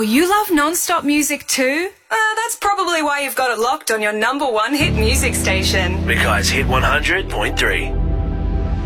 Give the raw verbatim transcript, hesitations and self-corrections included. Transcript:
you love non-stop music too? Uh, that's probably why you've got it locked on your number one hit music station. Because Hit one hundred point three.